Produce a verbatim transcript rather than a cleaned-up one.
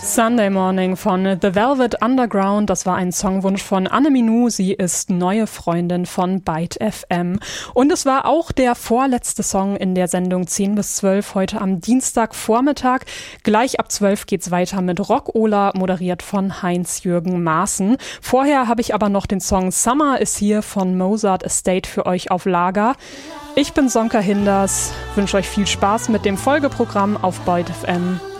Sunday Morning von The Velvet Underground, das war ein Songwunsch von Anne Minou, sie ist neue Freundin von Byte F M. Und es war auch der vorletzte Song in der Sendung zehn bis zwölf, heute am Dienstagvormittag. Gleich ab zwölf geht's weiter mit Rock-Ola, moderiert von Heinz-Jürgen Maaßen. Vorher habe ich aber noch den Song Summer is Here von Mozart Estate für euch auf Lager. Ich bin Sonka Hinders, wünsche euch viel Spaß mit dem Folgeprogramm auf Byte F M.